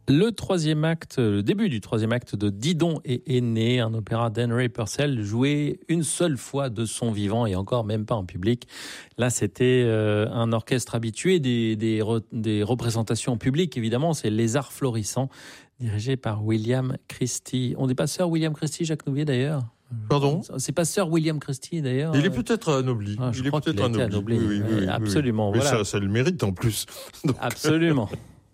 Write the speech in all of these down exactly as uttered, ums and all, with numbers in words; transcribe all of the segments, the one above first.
Le troisième acte, le début du troisième acte de Didon et Aîné, un opéra d'Henry Purcell joué une seule fois de son vivant et encore même pas en public. Là, c'était euh, un orchestre habitué des, des, re, des représentations publiques, évidemment. C'est Les Arts Florissants, dirigé par William Christie. On n'est pas sœur William Christie, Jacques Nouvier d'ailleurs? Pardon? C'est pas sœur William Christie d'ailleurs? Il est peut-être anobli. Ah, je il est crois peut-être qu'il a été anobli. anobli. Oui, oui, oui, absolument. Oui. Mais voilà. ça, ça le mérite en plus. Donc... Absolument.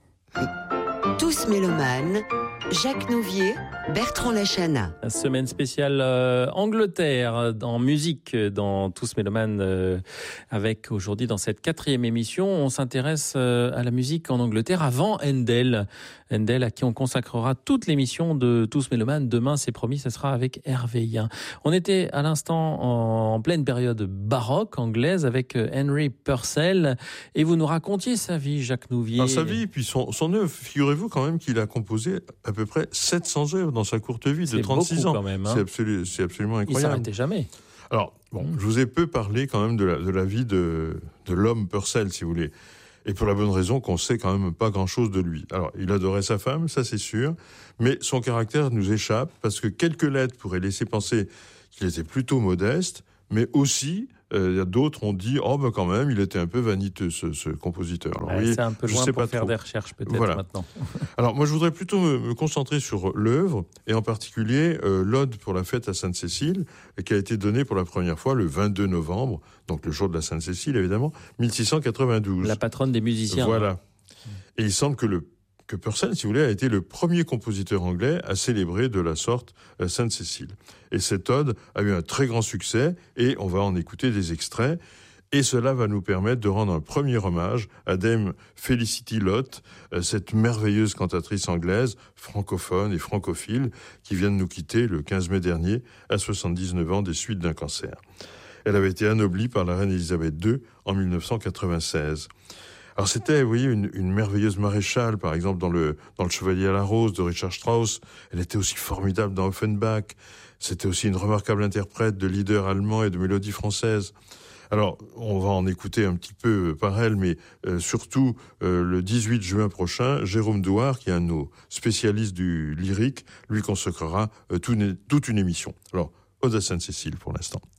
Tous mélomanes, Jacques Nouvier, Bertrand Lachana. La semaine spéciale euh, Angleterre en musique dans Tous mélomanes euh, avec aujourd'hui dans cette quatrième émission, on s'intéresse euh, à la musique en Angleterre avant Handel. Handel à qui on consacrera toute l'émission de Tous mélomanes. Demain, c'est promis, ça sera avec Hervé Yen. On était à l'instant en, en pleine période baroque anglaise avec Henry Purcell et vous nous racontiez sa vie, Jacques Nouvier. Dans sa vie, puis son, son œuvre, figurez-vous quand même qu'il a composé à peu près sept cents œuvres dans sa courte vie de trente-six ans. Quand même, hein. C'est, absolu, c'est absolument incroyable. Il s'arrêtait jamais. Alors, bon, mmh. je vous ai peu parlé quand même de la, de la vie de, de l'homme Purcell, si vous voulez. Et pour la bonne raison qu'on sait quand même pas grand-chose de lui. Alors, il adorait sa femme, ça c'est sûr, mais son caractère nous échappe parce que quelques lettres pourraient laisser penser qu'il était plutôt modeste, mais aussi, euh, d'autres ont dit, oh ben quand même, il était un peu vaniteux ce, ce compositeur. Alors, ouais, voyez, c'est un peu loin pour faire trop. Des recherches peut-être voilà. Maintenant. Alors moi je voudrais plutôt me, me concentrer sur l'œuvre et en particulier euh, l'Ode pour la fête à Sainte-Cécile qui a été donnée pour la première fois le vingt-deux novembre, donc le jour de la Sainte-Cécile évidemment, mille six cent quatre-vingt-douze. La patronne des musiciens. Voilà. Hein. Et il semble que le que Purcell, si vous voulez, a été le premier compositeur anglais à célébrer de la sorte euh, Sainte-Cécile. Et cette ode a eu un très grand succès, et on va en écouter des extraits, et cela va nous permettre de rendre un premier hommage à Dame Felicity Lott, euh, cette merveilleuse cantatrice anglaise, francophone et francophile, qui vient de nous quitter le quinze mai dernier, à soixante-dix-neuf ans des suites d'un cancer. Elle avait été anoblie par la reine Elisabeth deux en mille neuf cent quatre-vingt-seize. Alors c'était, vous voyez, une, une merveilleuse maréchale, par exemple, dans le, dans le Chevalier à la Rose de Richard Strauss. Elle était aussi formidable dans Offenbach. C'était aussi une remarquable interprète de leaders allemands et de mélodies françaises. Alors, on va en écouter un petit peu par elle, mais euh, surtout, euh, le dix-huit juin prochain, Jérôme Douard, qui est un de nos spécialistes du lyrique, lui consacrera euh, tout une, toute une émission. Alors, Ode à Sainte-Cécile pour l'instant.